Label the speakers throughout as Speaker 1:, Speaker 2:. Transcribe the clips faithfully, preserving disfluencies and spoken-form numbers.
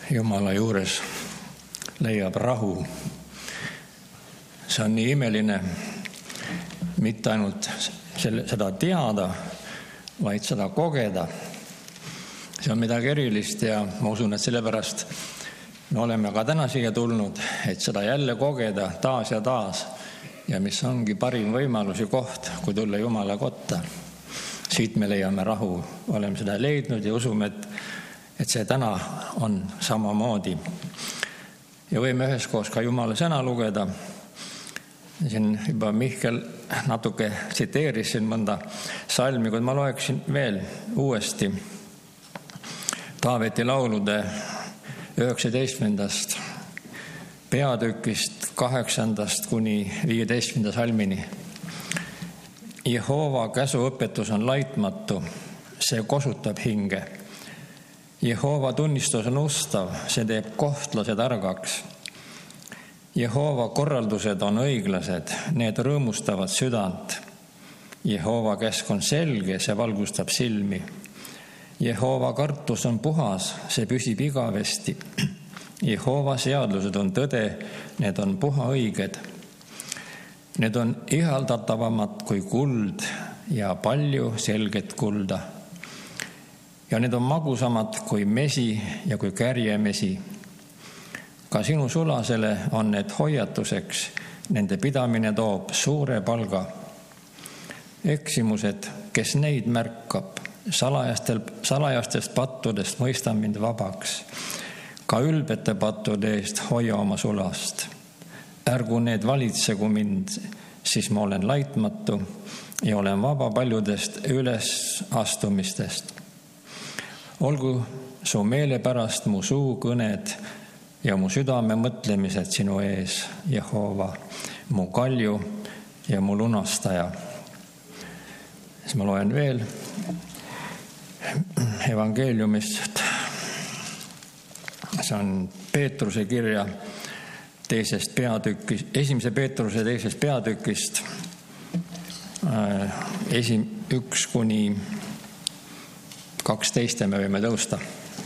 Speaker 1: Jumala juures leiab rahu. See on nii imeline mitte ainult selle, seda teada, vaid seda kogeda. See on midagi erilist ja ma usun, et sellepärast me oleme ka täna siia tulnud, et seda jälle kogeda taas ja taas. Ja mis ongi parim võimalus ja koht, kui tulla Jumala kotta. Siit me leiame rahu. Oleme seda leidnud ja usume, et, et see täna on samamoodi. Ja võime üheskoos ka Jumala sõna lugeda. Siin juba Mihkel natuke tsiteerisin mõnda salmi, kuid ma loeksin veel uuesti Taaveti laulude üheksateistkümnendast peatükist kaheksandast kuni viieteistkümnenda salmini. Jehova käsuõpetus on laitmatu, see kosutab hinge. Jehova tunnistus on ustav, see teeb kohtlased targaks. Jehova korraldused on õiglased, need rõõmustavad südant. Jehova käsk on selge, see valgustab silmi. Jehova kartus on puhas, see püsib igavesti. Jehova seadused on tõde, need on puha õiged. Need on ihaldatavamad kui kuld ja palju selget kulda. Ja need on magusamad kui mesi ja kui kärjemesi. Ka sinu sulasele on need hoiatuseks, nende pidamine toob suure palga. Eksimused, kes neid märkab, salajastel, salajastest pattudest mõistan mind vabaks. Ka ülbete pattude eest hoia oma sulast. Ärgu need valitsegu mind, siis ma olen laitmatu ja olen vaba paljudest ülesastumistest. Olgu su meele pärast mu suu kõned ja mu südame mõtlemised sinu ees, Jehova, mu kalju ja mu lunastaja. Siis ma loen veel evangeeliumist. See on Peetruse kirja teisest peatükist, esimese Peetruse teisest peatükist, esim, üks kuni kaksteist me võime tõusta.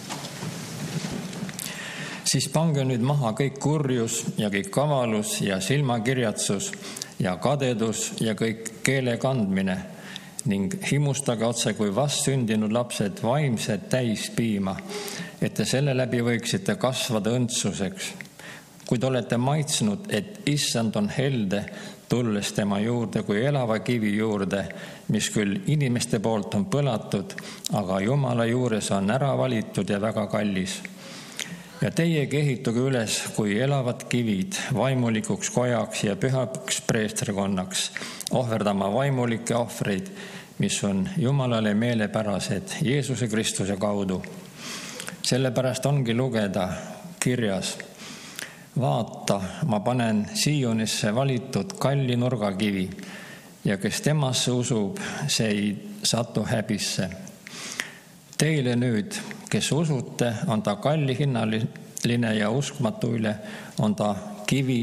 Speaker 1: Siis pange nüüd maha kõik kurjus ja kõik kavalus ja silmakirjatsus ja kadedus ja kõik keele kandmine ning himustage otse kui vastsündinud lapsed vaimsed täis piima, et te selle läbi võiksite kasvada õndsuseks. Kui te olete maitsnud, et issand on helde, tulles tema juurde kui elava kivi juurde, mis küll inimeste poolt on põlatud, aga Jumala juures on ära valitud ja väga kallis. Ja teiegi ehituge üles kui elavad kivid, vaimulikuks kojaks ja pühaks preesterkonnaks, ohverdama vaimulikke ohvreid, mis on Jumalale meelepärased Jeesuse Kristuse kaudu. Sellepärast ongi lugeda kirjas: vaata, ma panen Siionisse valitud kalli nurgakivi ja kes temasse usub, see ei satu häbisse. Teile nüüd, kes usute, on ta kalli hinnaline ja uskmatu üle, on ta kivi,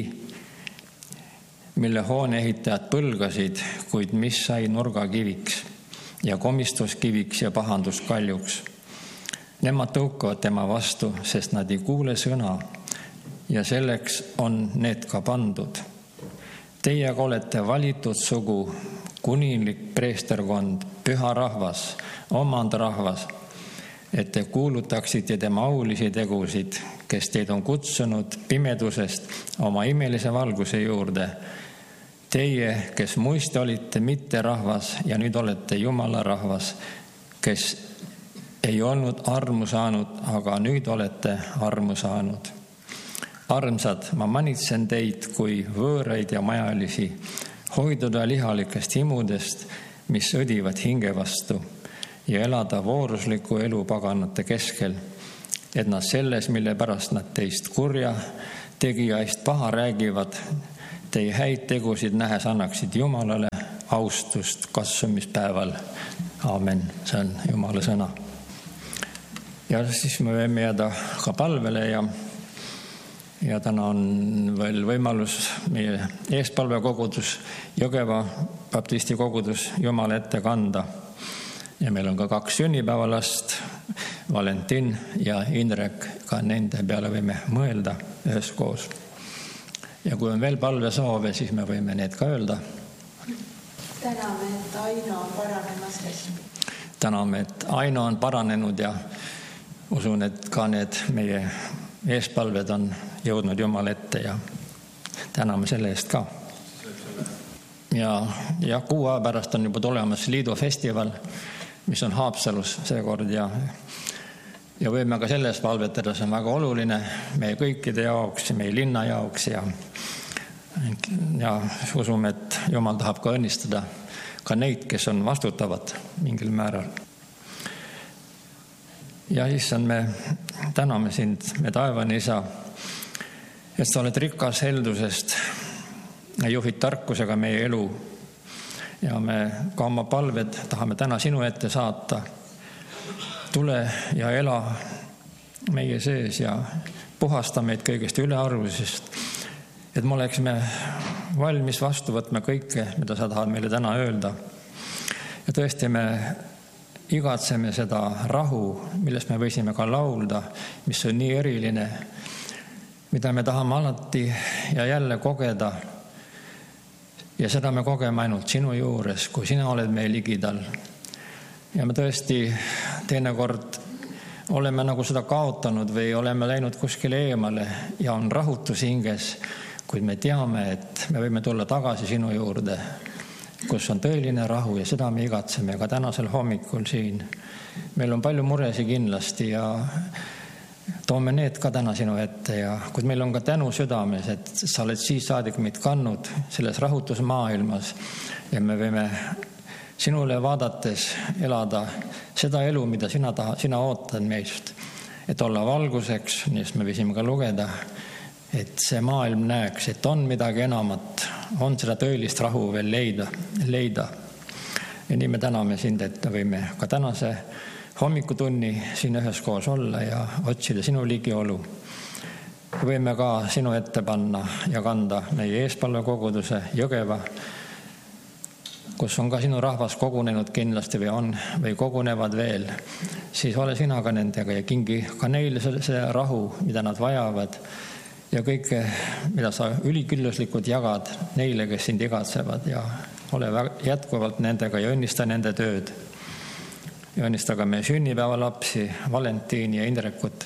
Speaker 1: mille hoone ehitajad põlgasid, kuid mis sai nurgakiviks ja komistuskiviks ja pahanduskaljuks. Nemad tõukavad tema vastu, sest nad ei kuule sõna ja selleks on need ka pandud. Teie olete valitud sugu, kuninglik preesterkond, püha rahvas, omandrahvas, et te kuulutaksite tema aulisi tegusid, kes teid on kutsunud pimedusest oma imelise valguse juurde. Teie, kes muiste olite mitte rahvas ja nüüd olete Jumala rahvas, kes ei olnud armu saanud, aga nüüd olete armu saanud. Armsad, ma manitsen teid kui võõraid ja majalisi, hoiduda lihalikest himudest, mis õdivad hinge vastu, ja elada voorusliku elu paganate keskel, et nad selles, mille pärast nad teist kurja tegijaist paha räägivad, teie häid tegusid nähes annaksid Jumalale austust kasvamispäeval. Aamen, see on Jumala sõna. Ja siis me võime jääda ka palvele ja Ja täna on veel võimalus meie eespalvekogudus, Jõgeva baptisti kogudus Jumala ette kanda. Ja meil on ka kaks sünnipäevalast Valentin ja Indrek, ka nende peale võime mõelda üheskoos. Ja kui on veel palvesoove, siis me võime need ka öelda.
Speaker 2: Täname, et Aino on paranemas hästi.
Speaker 1: Täname, et Aino on paranenud ja usun, et ka need meie eespalved on jõudnud Jumala ette ja täname selle eest ka. Ja, ja kuu aja pärast on juba tulemas Liidu festival, mis on Haapsalus seekord ja, ja võime ka selles palvetada, see on väga oluline meie kõikide jaoks, meie linna jaoks ja, ja usume, et Jumal tahab ka õnnistada ka neid, kes on vastutavad mingil määral. Ja issand, me täname sind, me taevane isa, et sa oled rikas heldusest ja juhid tarkusega meie elu. Ja me ka oma palved tahame täna sinu ette saata. Tule ja ela meie sees ja puhasta meid kõigest ülearvusest, et me oleksime valmis vastu võtma kõike, mida sa tahad meile täna öelda. Ja tõesti me igatseme seda rahu, millest me võisime ka laulda, mis on nii eriline, mida me tahame alati ja jälle kogeda. Ja seda me kogeme ainult sinu juures, kui sina oled meie ligidal. Ja me tõesti teinekord oleme nagu seda kaotanud või oleme läinud kuskile eemale ja on rahutus hinges, kuid me teame, et me võime tulla tagasi sinu juurde, kus on tõeline rahu ja seda me igatseme ka tänasel hommikul siin. Meil on palju muresi kindlasti ja toome need ka täna sinu ette ja kuid meil on ka tänu südames, et sa oled siis saadik meid kannud selles rahutusmaailmas ja me võime sinule vaadates elada seda elu, mida sina, taha, sina ootad meist, et olla valguseks, millest me võisime ka lugeda, et see maailm näeks, et on midagi enamat, on seda tõelist rahu veel leida, leida. Ja nii me täname sind, et me võime ka tänase hommikutunni siin üheskoos olla ja otsida sinu ligiolu. Võime ka sinu ette panna ja kanda meie eespalvekoguduse Jõgeva, kus on ka sinu rahvas kogunenud kindlasti või on või kogunevad veel. Siis ole sina ka nendega ja kingi ka neile see rahu, mida nad vajavad ja kõike, mida sa ülikülluslikult jagad neile, kes sind igatsevad ja ole jätkuvalt nendega ja õnnista nende tööd. Ja õnnista ka meie sünnipäeva lapsi, Valentiini ja Indrekut.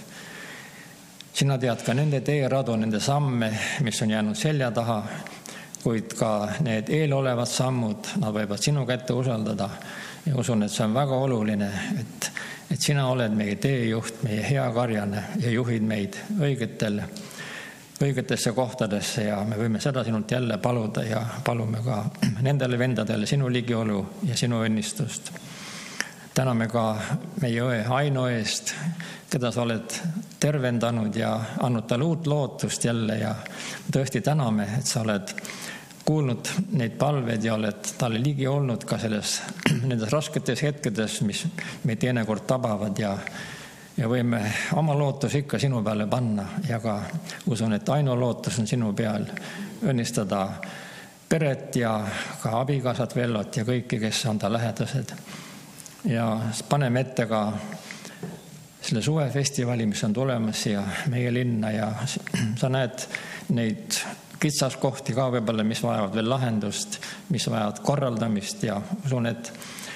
Speaker 1: Sina tead ka nende teeradu, nende samme, mis on jäänud selja taha, kuid ka need eelolevad sammud, nad võivad sinu kätte usaldada. Ja usun, et see on väga oluline, et, et sina oled meie teejuht, meie hea karjane ja juhid meid õigetel, õigetesse kohtadesse ja me võime seda sinult jälle paluda ja palume ka nendele vendadele sinu ligiolu ja sinu õnnistust. Täname ka meie õe Aino eest, keda sa oled tervendanud ja andnud talle uut lootust jälle ja tõesti täname, et sa oled kuulnud neid palved ja oled talle ligi olnud ka selles, nendes rasketes hetkedes, mis meid teinekord tabavad ja, ja võime oma lootus ikka sinu peale panna ja ka usun, et Aino lootus on sinu peal õnnistada peret ja ka abikaasat Vellot ja kõiki, kes on ta lähedased. Ja paneme ette ka selle suvefestivali, mis on tulemas siia meie linna ja sa näed neid kitsaskohti ka võib-olla, mis vajavad veel lahendust, mis vajavad korraldamist ja usun, et,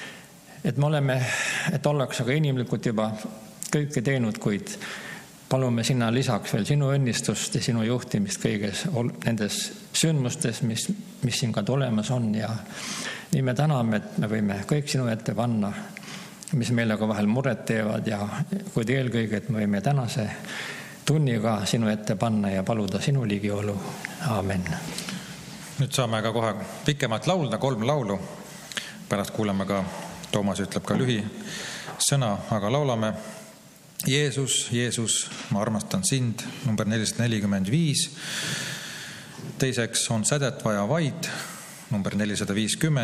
Speaker 1: et me oleme, et ollakse ka inimlikult juba kõike teinud, kuid palume sinna lisaks veel sinu õnnistust ja sinu juhtimist kõiges nendes sündmustes, mis, mis siin ka tulemas on ja nii me täname, et me võime kõik sinu ette panna, mis meile ka vahel muret teevad ja kuid eelkõige, et me võime tänase tunniga sinu ette panna ja paluda sinu ligiolu. Aamen.
Speaker 3: Nüüd saame ka kohe pikemalt laulda, kolm laulu. Pärast kuuleme ka, Toomas ütleb ka lühi sõna, aga laulame Jeesus, Jeesus, ma armastan sind, number nelisada nelikümmend viis. Teiseks on sädet vaja vaid, number nelisada viiskümmend.